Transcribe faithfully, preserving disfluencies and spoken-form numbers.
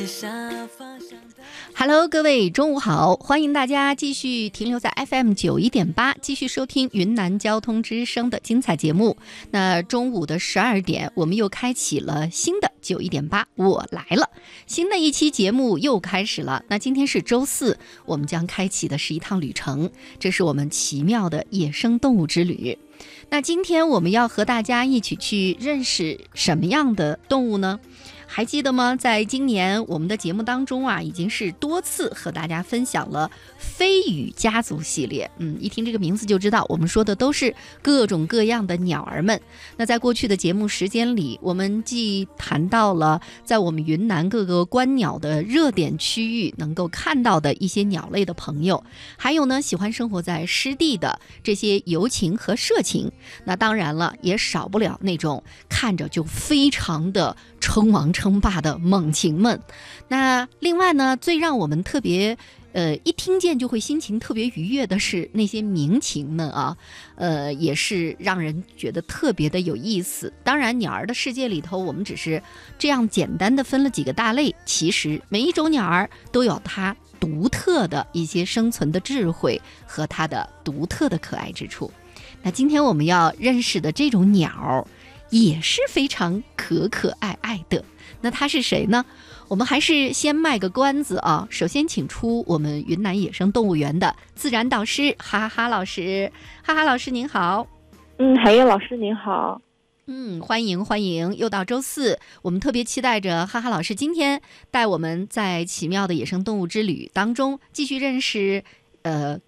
Hello， 各位中午好，欢迎大家继续停留在 F M 九一点八，继续收听云南交通之声的精彩节目。那中午的十二点，我们又开启了新的九一点八，我来了，新的一期节目又开始了。那今天是周四，我们将开启的是一趟旅程，这是我们奇妙的野生动物之旅。那今天我们要和大家一起去认识什么样的动物呢？还记得吗？在今年我们的节目当中啊，已经是多次和大家分享了飞羽家族系列。嗯，一听这个名字就知道，我们说的都是各种各样的鸟儿们。那在过去的节目时间里，我们既谈到了在我们云南各个观鸟的热点区域能够看到的一些鸟类的朋友，还有呢喜欢生活在湿地的这些游禽和社禽。那当然了，也少不了那种看着就非常的称王称霸的猛禽们。那另外呢，最让我们特别呃一听见就会心情特别愉悦的是那些鸣禽们啊，呃也是让人觉得特别的有意思。当然鸟儿的世界里头，我们只是这样简单的分了几个大类，其实每一种鸟儿都有它独特的一些生存的智慧和它的独特的可爱之处。那今天我们要认识的这种鸟也是非常可可爱爱的。那它是谁呢？我们还是先卖个关子啊。首先请出我们云南野生动物园的自然导师哈哈老师。哈哈老师您好。 嗯，海燕老师您好。 嗯，欢迎欢迎，又到周四，我们特别期待着哈哈老师今天带我们在奇妙的野生动物之旅当中继续认识呃